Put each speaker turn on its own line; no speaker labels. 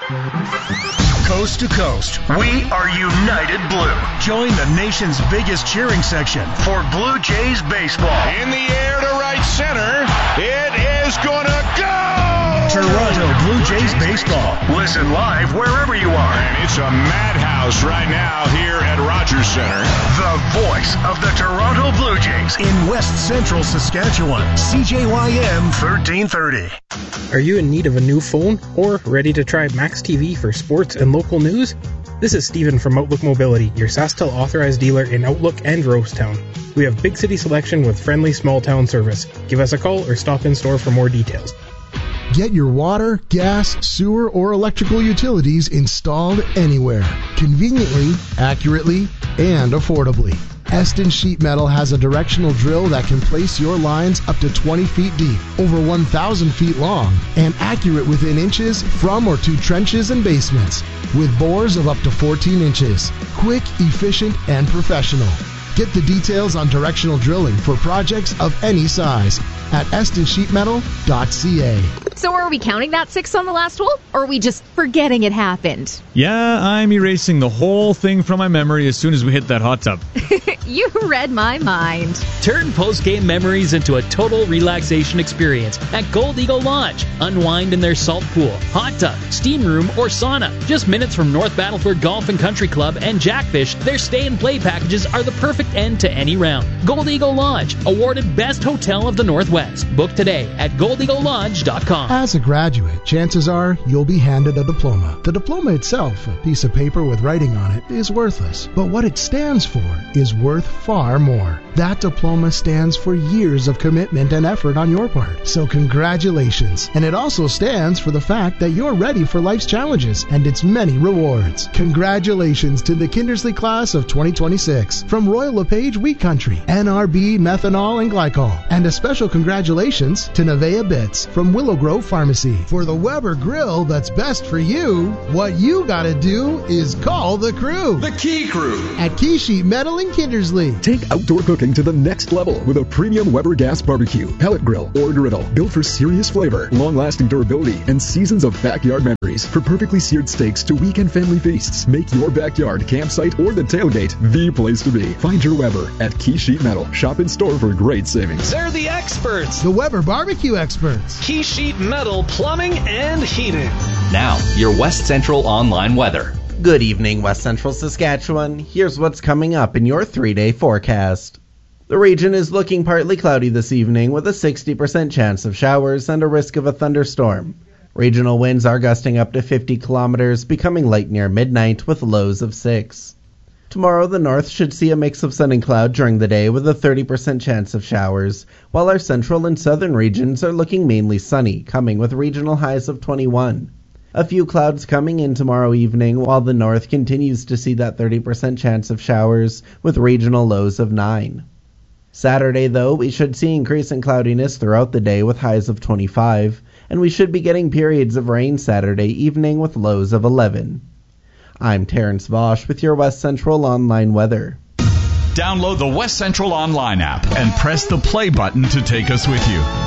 Coast to coast, we are United Blue. Join the nation's biggest cheering section for Blue Jays baseball.
In the air to right center, it is gonna go!
Toronto Blue Jays baseball. Listen live wherever you are.
And it's a madhouse right now here at Rogers Center.
The voice of the Toronto Blue Jays in West Central Saskatchewan. CJYM 1330.
Are you in need of a new phone or ready to try Max TV for sports and local news? This is Steven from Outlook Mobility, your SaskTel authorized dealer in Outlook and Rosetown. We have big city selection with friendly small town service. Give us a call or stop in store for more details.
Get your water, gas, sewer, or electrical utilities installed anywhere, conveniently, accurately, and affordably. Eston Sheet Metal has a directional drill that can place your lines up to 20 feet deep, over 1,000 feet long, and accurate within inches from or to trenches and basements, with bores of up to 14 inches. Quick, efficient, and professional. Get the details on directional drilling for projects of any size at estonsheetmetal.ca.
So are we counting that 6 on the last hole, or are we just forgetting it happened?
Yeah, I'm erasing the whole thing from my memory as soon as we hit that hot tub.
You read my mind.
Turn post-game memories into a total relaxation experience at Gold Eagle Lodge. Unwind in their salt pool, hot tub, steam room, or sauna. Just minutes from North Battleford Golf and Country Club and Jackfish, their stay and play packages are the perfect end to any round. Gold Eagle Lodge, awarded Best Hotel of the Northwest. Book today at goldeaglelodge.com.
As a graduate, chances are you'll be handed a diploma. The diploma itself, a piece of paper with writing on it, is worthless. But what it stands for is worth far more. That diploma stands for years of commitment and effort on your part. So congratulations. And it also stands for the fact that you're ready for life's challenges and its many rewards. Congratulations to the Kindersley class of 2026 from Royal LePage Wheat Country, NRB Methanol and Glycol. And a special congratulations to Nevea Bits from Willow Grove Pharmacy. For the Weber grill that's best for you, what you gotta do is call the crew.
The Key Crew.
At Key Sheet Metal in Kindersley.
Take outdoor cooking to the next level with a premium Weber gas barbecue, pellet grill, or griddle built for serious flavor, long-lasting durability, and seasons of backyard memories. For perfectly seared steaks to weekend family feasts, make your backyard, campsite, or the tailgate the place to be. Find your Weber at Key Sheet Metal. Shop in store for great savings.
They're the experts.
The Weber barbecue experts.
Key Sheet Metal Plumbing and Heating.
Now, your West Central online weather.
Good evening, West Central Saskatchewan. Here's what's coming up in your 3-day forecast. The region is looking partly cloudy this evening with a 60% chance of showers and a risk of a thunderstorm. Regional winds are gusting up to 50 kilometers, becoming light near midnight with lows of 6. Tomorrow, the north should see a mix of sun and cloud during the day with a 30% chance of showers, while our central and southern regions are looking mainly sunny, coming with regional highs of 21. A few clouds coming in tomorrow evening, while the north continues to see that 30% chance of showers with regional lows of 9. Saturday, though, we should see increasing cloudiness throughout the day with highs of 25, and we should be getting periods of rain Saturday evening with lows of 11. I'm Terrence Vosch with your West Central Online weather.
Download the West Central Online app and press the play button to take us with you.